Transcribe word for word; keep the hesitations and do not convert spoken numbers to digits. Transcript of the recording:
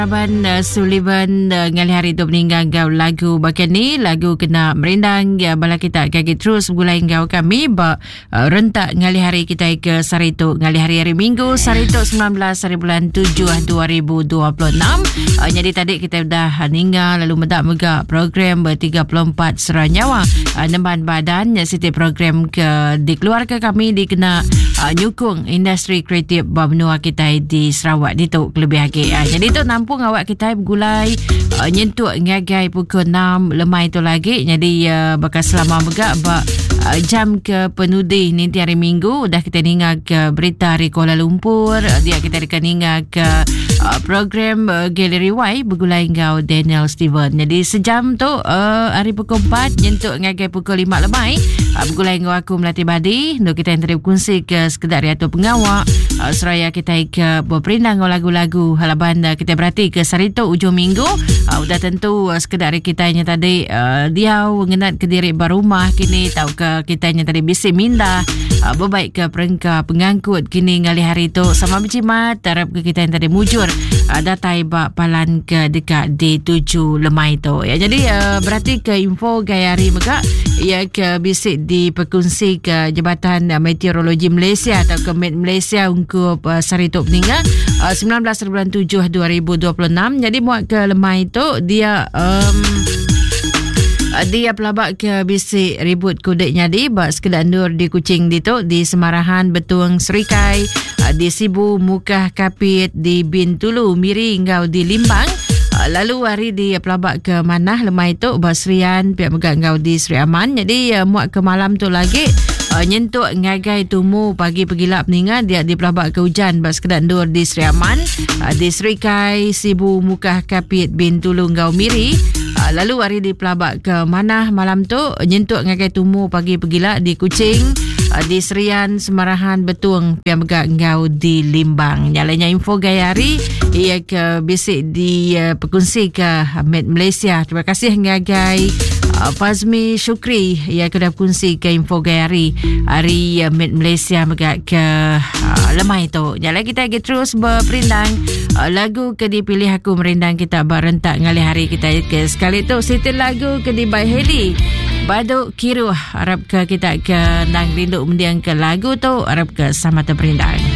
Abang uh, Sullivan uh, ngali hari tu meninggal gau lagu bagian ni lagu kena merindang ya bala kita kaki terus mulai gau kami ba uh, rentak ngali hari kita ke Sarito ngali hari hari Minggu Sarito sembilan belas hari bulan tujuh dua ribu dua puluh enam. Uh, jadi tadi kita dah meninggal lalu medak megak program ber tiga puluh empat Seranyawa uh, nemban badan uh, setiap program ke di keluarga kami dikena uh, nyukung industri kreatif ba benua kita di Sarawak dituk lebih lagi. Uh, jadi tu nampak awak kita bergulai uh, nyentuk ngagai pukul enam lemai tu lagi jadi uh, bakal selama begak bak uh, jam ke penudih nanti hari Minggu dah kita dengar ke berita dari Kuala Lumpur uh, dia kita akan dengar ke uh, program uh, Gallery Y bergulai ngau Daniel Steven jadi sejam tu uh, hari pukul empat nyentuk ngagai pukul lima lemai uh, bergulai ngau aku Melati Badi untuk kita yang tadi berkongsi ke sekedar riatu pengawak uh, seraya kita ke berperindang ngau lagu-lagu halaban uh, kita berhati ke Sarito ujung minggu uh, udah tentu uh, sekedar kita yang tadi uh, dia mengenat ke diri berumah kini tahu ke kita yang tadi bisik minda uh, berbaik ke perengka pengangkut kini ngali hari tu sama berjimat tarap ke kita yang tadi mujur uh, datai bak palan ke dekat di tujuh lemai tu ya jadi uh, berarti ke info gaya hari maka ia ke bisik di perkongsi ke Jabatan uh, Meteorologi Malaysia atau ke Met Malaysia untuk uh, Sarito meninggal uh, sembilan belas bulan tujuh dua ribu dua puluh enam jadi muat ke lemai tu dia um, dia pelabak ke bisik ribut kudeknya di bak sekedar nur di Kuching di tu di Semarahan Betung Serikai di Sibu Mukah Kapit di Bintulu Miri ngau di Limbang lalu hari di pelabak ke Manah lemai tu Basrian pihak megak ngau di Seri Aman jadi muat ke malam tu lagi Uh, nyentuk ngagai tumu pagi pegilap ninga dia di pelabak ke hujan bas kedak ndur di Seri Aman uh, di Serikai Sibu Mukah Kapit Bintulu Ngau Miri uh, lalu hari di pelabak ke Manah malam tu nyentuk ngagai tumu pagi pegilap di Kuching uh, di Serian Semarahan Betung yang megak ngau di Limbang nyalanya info gaya hari ia ke bisik di uh, perkongsi ke Met Malaysia terima kasih ngagai Uh, Fazmi Syukri ia kena kongsi ke info gayari hari uh, Met Malaysia megak ke uh, lemai tu. Jalan kita lagi terus berperindang uh, lagu ke dipilih aku merindang kita berentak ngali hari kita ke sekali tu situ lagu ke di by Heli Baduk Kiru harap ke kita ke nang rindu mendiang ke lagu tu harap ke sama terperindang.